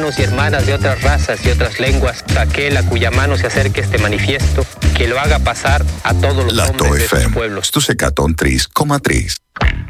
hermanos y hermanas de otras razas y otras lenguas, aquel a cuya mano se acerque este manifiesto, que lo haga pasar a todos los hombres de estos pueblos. Στου 103,3.